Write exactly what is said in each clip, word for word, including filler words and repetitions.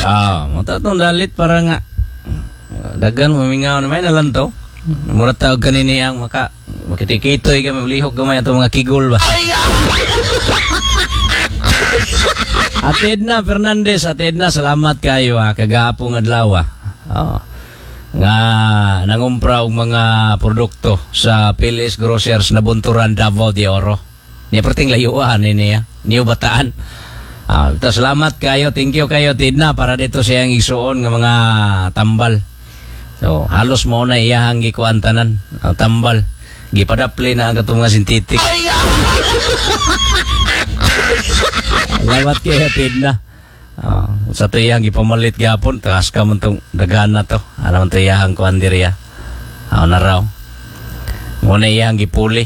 Ah, mo ta tong dalit para nga dagan mamingaw na may nalang to. Mura tawag kanini ang maka makitikitoy kami ulihok gamay ato mga kigol ba. Ate Edna Fernandez, Ate Edna, salamat kayo ha, kagapong adlaw. Oh. Nga nangumpra og mga produkto sa Phillips Grocers na Bunturan, Davao de Oro. Niya perting layuan ni niya, niyo bataan. Ah, ta salamat kayo, thank you kayo Tidna para dito siyang isuon nga mga tambal. So, halos mo na iyahang gikuan tanan, uh, tambal. Gipadapli na ang katong mga sintetik. Salamat kayo Tidna. Uh, sa tuyang ipamalit gapon taas ka man tong dagan na to ano man tuyang kuan diri ya uh, na raw muna iyang gipuli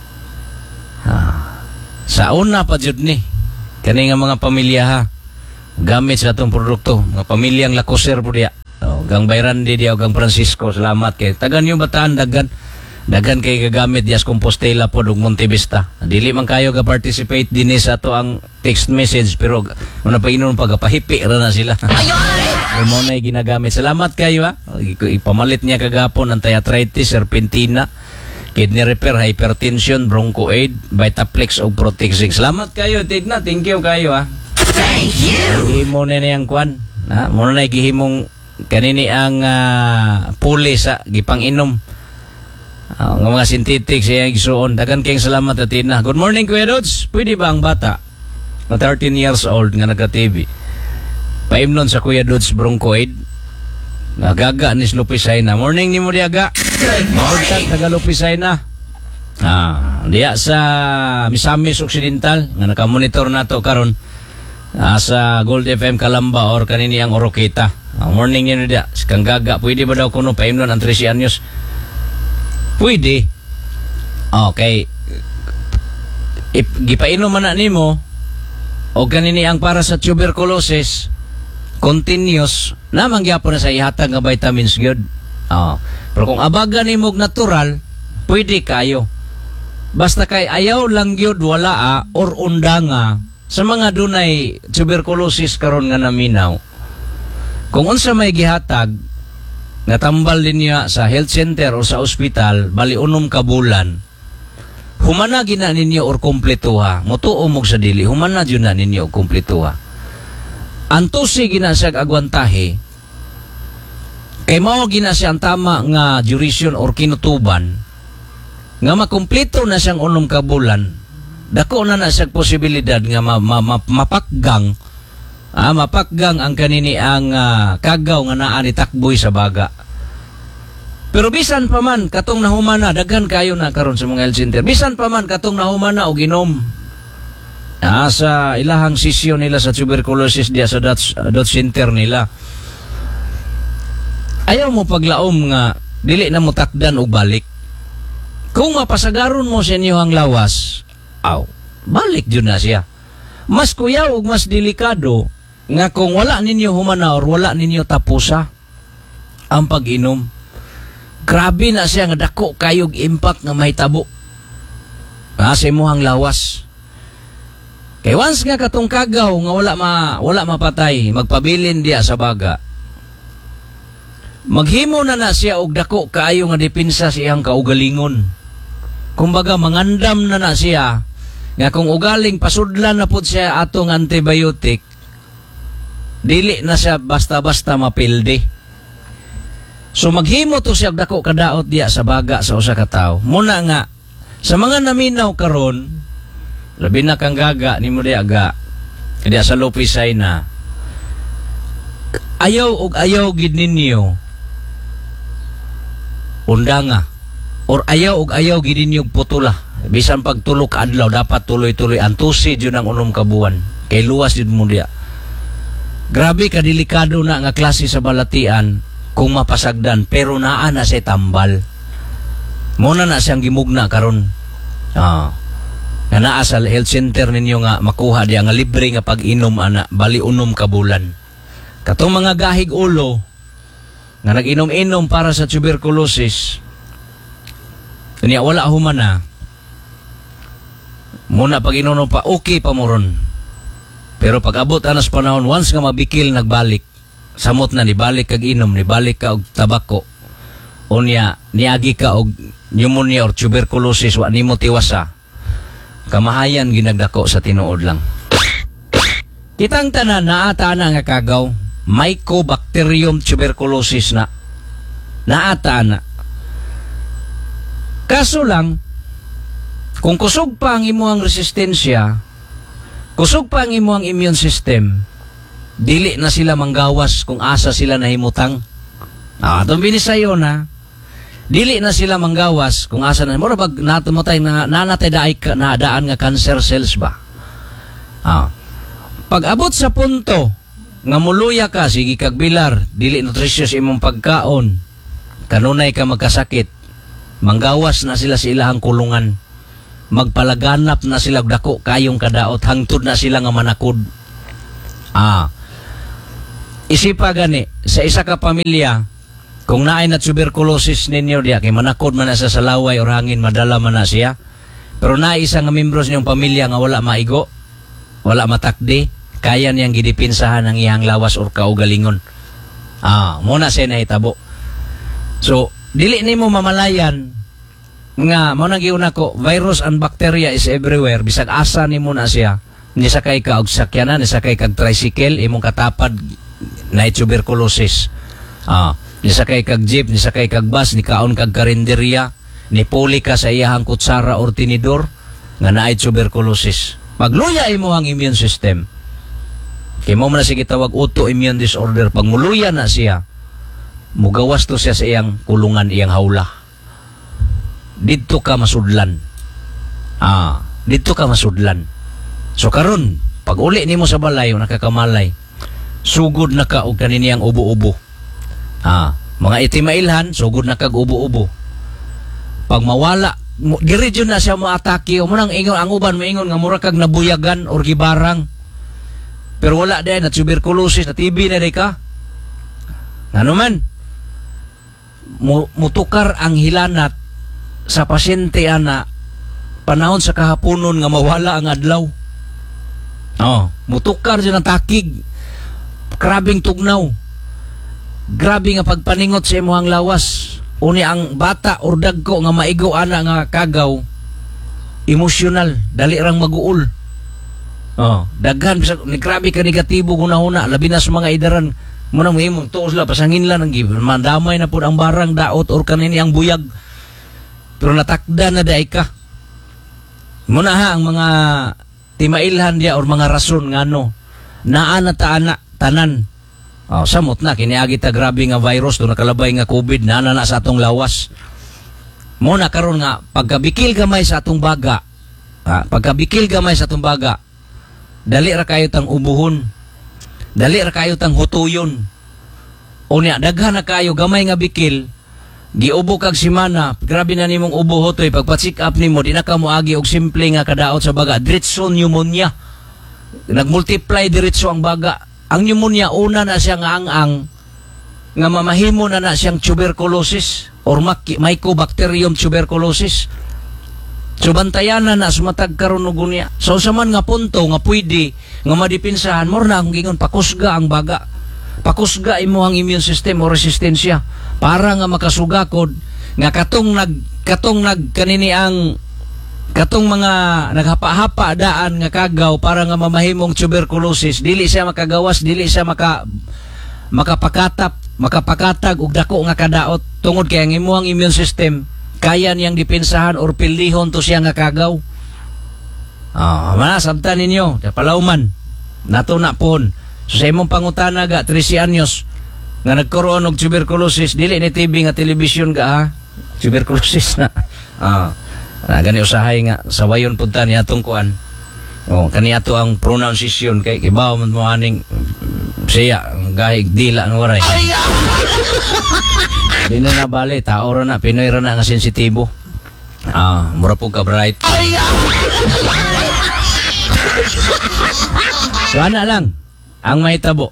uh, sa una pa jud ni kani nga mga pamilya ha gamit sa atong produkto mga pamilyang Lacoser po diya uh, gang Bayran di diya gang Francisco salamat kay tagan yung bataan dagan dagan kay gagamit dias Compostela po ug Monte Vista dili man kayo ga participate dinhi sa ato ang text message pero una pa inon pagapahipi ra na sila mo na ginagamit salamat kayo ha ipamalit niya kagapon ang arthritis serpentina kidney repair hypertension bronchoaid Vitaplex ug Protexing salamat kayo Tigna thank you kayo ha thank you mo na niyang kwan ha mo na gihimong kanini ang uh, puli sa gipang inom. Uh, ng mga synthetic siya gisuon dagan kayong salamat Atina. Good morning Kuya Dods, pwede ba ang bata na thirteen years old nga nagka-T V paimnon sa Kuya Dods bronchoid nagaga ni Lupisay na morning ni mo diaga morning taga Lupisay na ah diya sa Misamis Occidental nga naka-monitor nato karon ah, sa Gold F M Calamba or kanini ang Oroqueta ah, morning niyo diya kang gaga pwede ba daw kuno paimnon ang thirteen anyos. Pwede. Okay. If gipainom man na nimo o kanini ang para sa tuberculosis continuous namang gyapon na sa ihatag nga vitamins gyud. Oh. Pero kung abaga nimo natural, pwede kayo. Basta kay ayaw lang gyud wala a or undanga sa mga dunay tuberculosis karon nga naminaw. Kung unsa may gihatag natambal din niya sa health center o sa ospital bali unom ka bulan humana gina ninyo or kompletuha motuo mo sa dili humana jud na ninyo kompletuha antusi gina siya agwantahe kay mao gina siya ang tama nga duration or kinutuban nga makumpleto na siyang unom ka bulan dako na na siya posibilidad nga ma, ma, ma, mapakgang Ah, mapakgang ang kanini ang uh, kagaw nga naa ni takboy sa baga. Pero bisan pa man katong nahumana daghan kayo na karon sa mga health center. Bisan pa man katong nahumana og ginom. Ah, sa ilahang sesyon nila sa tuberculosis dia sa dot, dot center nila. Ayaw mo paglaom nga dili na mo takdan og balik. Kung mapasagaron mo sa inyo ang lawas, aw, balik jud na siya. Mas kuyaw ug mas delikado nga kung wala ninyo humana or wala ninyo tapusa ang pag-inom. Grabe na siya nga dako kayog impact nga mahitabo ah, sa imuhang lawas. Kay once nga katong kagaw nga wala ma wala mapatay, magpabilin diya sa baga. Maghimo na na siya og dako kaayo nga depensa sa iyang kaugalingon. Kumbaga mangandam na na siya nga kung ugaling pasudlan na pud siya atong antibiotic dili na siya basta-basta mapildi. So maghimo to siya dako kadaot diya sa baga sa usa ka tawo. Muna nga sa mga naminaw karon labi na kang gaga nimo diya aga diya sa Lupisay na ayaw og ayaw gid ninyo undanga or ayaw og ayaw gid ninyo putula bisan pagtulog adlaw dapat tuloy-tuloy antusi jud ang unom ka buwan kay luwas jud mo diya. Grabe ka delikado na nga klase sa balatian kung mapasagdan pero naa na siya tambal. Muna na siyang gimugna karon. Ah. Nga naa sa health center ninyo nga makuha diya nga libre nga pag-inom ana bali unom ka bulan. Katong mga gahig ulo nga nag-inom-inom para sa tuberculosis kanya wala humana. Muna pag inunom pa okay pa mo ron. Pero pag abot anas panahon once nga mabikil nagbalik samot na nibalik kag inom, nibalik ka og tabako. Unya niagi ka og pneumonia or tuberculosis wa nimo tiwasa. Kamahayan ginagdako sa tinuod lang. Kitang tanan naata na nga kagaw, Mycobacterium tuberculosis na. Naata na. Kaso lang, kung kusog pa ang imuhang resistensya, kusog pa ang imuhang immune system, dili na sila manggawas kung asa sila nahimutang. Ah, itong binisayo na, dili na sila manggawas kung asa na. Mura pag natumutay na nanatay daay ka, na daan nga cancer cells ba? Ah, pag abot sa punto nga muluya ka, sige kag bilar, dili nutritious imong pagkaon, kanunay ka magkasakit, manggawas na sila sa ilahang kulungan. Magpalaganap na sila dako kayong kadaot, hangtod na sila nga manakod. Ah, isipa gani, sa isa ka pamilya, kung naay na tuberculosis ninyo diya, kay manakod man na sa salaway o hangin, madala man na siya. Pero naay isa nga membros niyong pamilya nga wala maigo, wala matakdi, kaya niyang gidipinsahan ang iyang lawas or kaugalingon. Ah, muna siya nahitabo. So, dili nimo mamalayan nga mo nang giuna ko, virus and bacteria is everywhere, bisag asa nimo na siya. Ni sakay ka og sakyanan, ni sakay kag tricycle, imong katapad na tuberculosis. Ah, ni sakay kag jeep, ni sakay kag bus, ni kaon kag karinderya, ni puli ka sa iyahang kutsara or tinidor nga naay tuberculosis. Magluya imo ang immune system. Kay mo man sige tawag autoimmune disorder. Pag muluya na siya, mugawas to siya sa iyang kulungan, iyang hawla. Dito ka masudlan. Ah, dito ka masudlan. So karon, pag uli nimo sa balay, nakakamalay, sugod na ka og kaniniyang ubo-ubo. Ah, mga itimailhan, sugod na kag ubo-ubo. Pag mawala, diretso na siya mo-atake, o munang ingon, ang uban maingon nga mura kag nabuyagan or gibarang. Pero wala din na tuberculosis, na T B na di ka. Ano man, mutukar ang hilanat sa pasyente ana panahon sa kahaponon nga mawala ang adlaw. Oh, mutukar siya ng takig. Grabing tugnaw. Grabe nga pagpaningot sa imuhang lawas. Uni ang bata or dagko nga maigo ana nga kagaw, emosyonal, dali rang maguol. Oh, daghan bisag ni grabe ka negatibo guna-huna, labi na sa mga idaran. Muna mo imong tuos la pasangin lang ang mandamay na pud ang barang daot or kanini ang buyag. Pero natakda na daay ka. Muna ha ang mga timailhan dia or mga rason nga no, naa na taana tanan. Oh, samot na kiniagi ta grabe nga virus do nakalabay nga COVID na na sa atong lawas. Muna karon nga pagkabikil gamay sa atong baga. Ha, pagkabikil gamay sa atong baga, dali ra kayo tang ubuhon. Dali ra kayo tang hutuyon. Unya daghan na kayo gamay nga bikil. Giubo kag simana, grabe na nimong ubo hotoy, pagpa-check up nimo di na ka moagi og simple nga kadaot sa baga, diretso pneumonia. Nagmultiply diretso ang baga. Ang pneumonia una na siya nga ang-ang nga mamahimo na na siyang tuberculosis or Mycobacterium tuberculosis. So bantayan na na sumatag karon og unya. So sa man nga punto nga pwede nga madipinsahan mo na ang gingon pakusga ang baga. Pakusga imo ang immune system o resistensya para nga makasugakod nga katong nag katong nag kanini ang katong mga naghapa-hapa daan nga kagaw para nga mamahimong tuberculosis, dili siya makagawas, dili siya maka makapakatap, makapakatag og dako nga kadaot tungod kay ang imuhang immune system kaya niyang dipinsahan or pildihon to siya nga kagaw. Ah, mana sabtan ninyo, palauman. Nato na pon. So sa imong pangutana ga thirty anyos nga nagkaroon og tuberculosis, dili ni T V nga television ga ha. Tuberculosis na. Ah, na gani usahay nga sawayon punta ni atong kuan. Oh, kani ato ang pronunciation kay ibaw man mo aning siya gahig dila ang waray. Di na nabali, tao ra na, Pinoy ra na nga sensitibo. Ah, mura po ka bright. So ana lang ang mahitabo.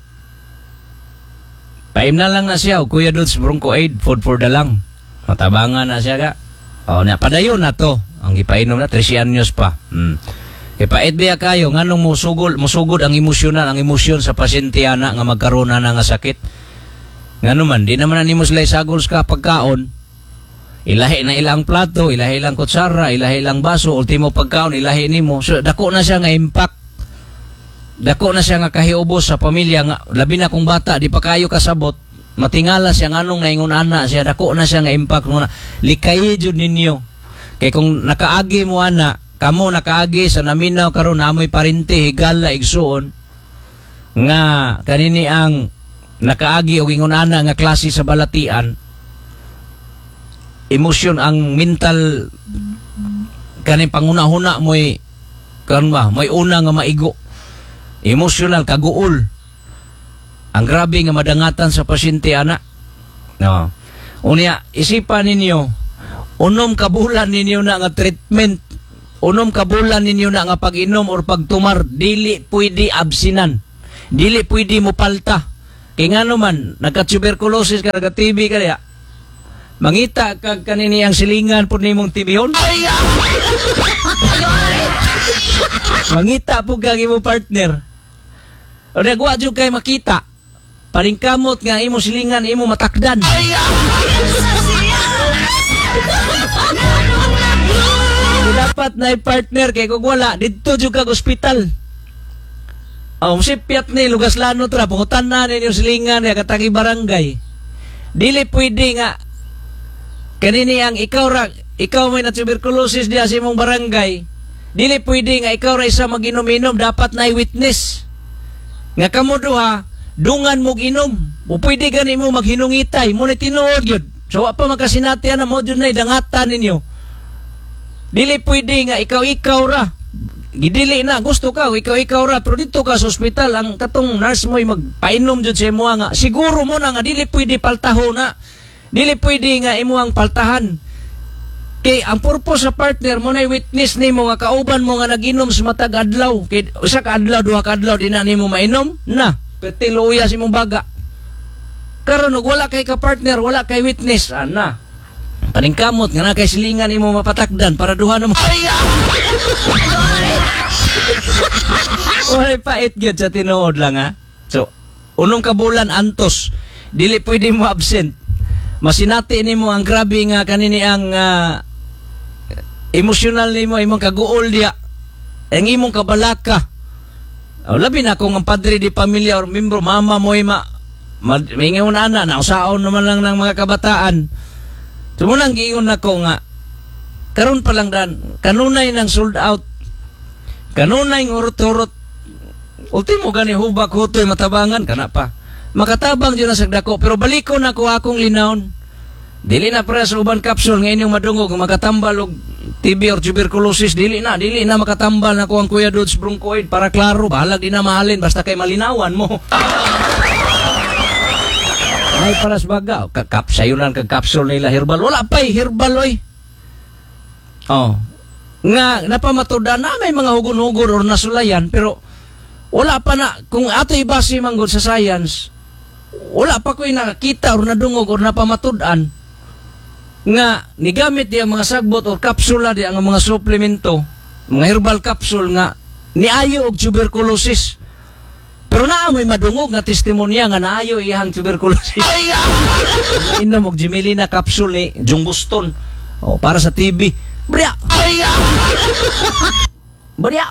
Paim na lang na siya o Kuya Dudes Bronco Aid, food for the lang. Matabangan na siya ka. O, na, padayon na to. Ang ipainom na, thirty anyos pa. Hmm. Kay pait biya kayo nganong musugol musugod ang emosyonal ang emosyon sa pasyente ana nga magkaroon na nga sakit. Ngano man di naman nimo sila sagol sa pagkaon. Ilahi na ilang plato, ilahi ilang kutsara, ilahi ilang baso, ultimo pagkaon ilahi nimo. So dako na siya nga impact. Dako na siya nga kahiubos sa pamilya nga labi na kung bata di pa kayo kasabot. Matingala siya nganong naingon ana siya dako na siya nga impact muna. Likay jud ninyo. Kay kung nakaagi mo ana kamo nakaagi sa naminaw karon amoy parinti higala igsuon nga kanini ang nakaagi og ingon ana nga klase sa balatian emosyon ang mental kaning panguna-huna moy karon ba moy una nga maigo emotional kaguol ang grabe nga madangatan sa pasyente ana no unya isipan ninyo unom ka bulan ninyo na nga treatment unom ka bulan ninyo na nga pag-inom or pagtumar dili pwede absinan dili pwede mo palta kay ngano man nagka-tuberculosis ka nagka-T B ka diya mangita kag kanini ang silingan pud nimong tibihon mangita pud kag imong partner o nagwa jud kay makita paningkamot nga imo silingan imo matakdan dapat na partner kay kung wala dito jud kag ospital. Oh, sipyat ni lugas lanot ra pangutan na ninyo silingan ya katagi barangay. Dili pwede nga kanini ang ikaw ra ikaw may na tuberculosis diya sa imong barangay. Dili pwede nga ikaw ra isa maginom-inom dapat na witness. Nga kamo duha dungan mo ginom. O pwede gani mo maghinungitay mo ni tinuod gyud. So wa pa makasinati ana mo jud na dangatan ninyo. Dili pwede nga ikaw-ikaw ra. Gidili na gusto ka ikaw-ikaw ra pero dito ka sa ospital ang katong nurse mo magpainom jud sa imo nga siguro mo na nga dili pwede paltaho na. Dili pwede nga imo ang paltahan. Kay ang purpose sa partner mo na witness nimo nga kauban mo nga naginom sa matag adlaw. Kay usa ka adlaw duha ka adlaw di na nimo mainom na. Petiluya si mong baga. Karon og wala kay ka partner, wala kay witness ana. Paningkamot nga na kay silingan imo mapatakdan para duha na mo. Wala pait gyud sa tinuod lang ha. So, unong ka bulan antos, dili pwede mo absent. Masinati nimo ang grabe nga kanini ang uh, emotional nimo imong kaguol diya. Ang imong kabalaka. O labi na kung ang padre di pamilya or membro mama mo ima mingon ana na usaon naman lang ng mga kabataan. Sumunang giingon nako nga karon pa lang dan kanunay nang sold out kanunay ng urot-urot ultimo gani hubak hutoy matabangan kana pa makatabang jud na sagdako pero baliko na ko akong linawon dili na para sa uban capsule nga inyong madungog makatambal og T B or tuberculosis dili na dili na makatambal na ko ang Kuya Dudes bronchoid para klaro bahalag di na mahalin basta kay malinawan mo. May paras baga, kakap sayunan kag capsule nila herbal. Wala pa herbal oy. Oh. Nga napamatuda na may mga hugon-hugon or nasulayan pero wala pa na kung ato ibase manggod sa science. Wala pa ko'y nakakita or nadungog or napamatudan nga nigamit diya mga sagbot or kapsula diya ang mga suplemento, mga herbal capsule nga niayo og tuberculosis. Pero naa mo'y madungog nga testimonya nga naayo iyang tuberculosis. Inom og Jimelina capsule ni Jung Boston. O para sa T B. Bria. Bria.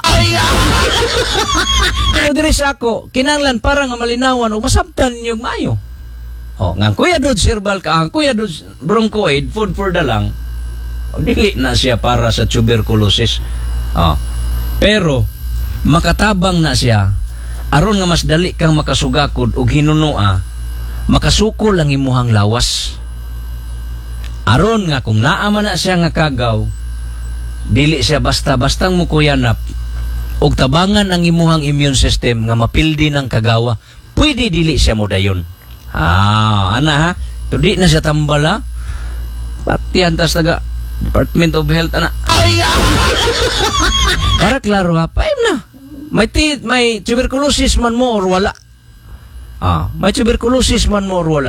Pero diri sa ako, kinanglan para nga malinawan o masabtan niyo mayo. O nga Kuya Dudes herbal ka, ang Kuya Dudes bronchoid food for the lung. O dili na siya para sa tuberculosis. O. Pero makatabang na siya aron nga mas dali kang makasugakod og hinunua makasukol ang imuhang lawas aron nga kung naa man na siya nga kagaw dili siya basta-bastang mukuyanap og tabangan ang imuhang immune system nga mapildi ng kagawa pwede dili siya modayon ah ana ha pero di na siya tambala pati antas taga Department of Health ana para klaro ha paim na May, t- may tuberculosis man mo or wala. Ah, may tuberculosis man mo or wala.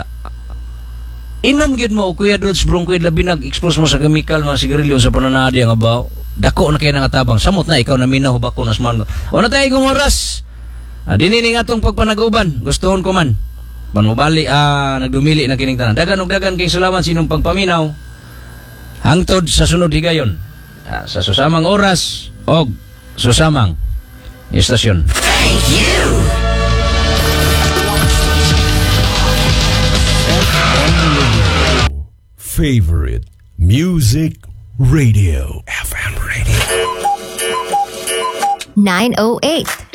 Inom gyud mo Kuya Dudes bronchoid labi nag-expose mo sa chemical mga sigarilyo sa pananadi nga ba. dako na kayo nangatabang. Samot na, ikaw na minaw, bako na sman. O na tayo kong oras. Ah, dinining atong pagpanag-uban. Gustohon ko man. Manmubali, ah, nagdumili na kining tanan. Dagan og dagan kay salamat sinong pagpaminaw. Hangtod sa sunod higayon. Ah, sa susamang oras, og susamang istasyon. Favorite Music Radio. F M Radio. nine oh eight